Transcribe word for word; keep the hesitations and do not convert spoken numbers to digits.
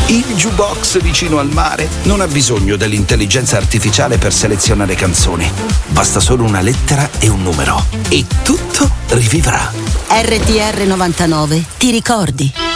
Il jukebox vicino al mare non ha bisogno dell'intelligenza artificiale per selezionare canzoni. Basta solo una lettera e un numero e tutto rivivrà. R T R novantanove, ti ricordi?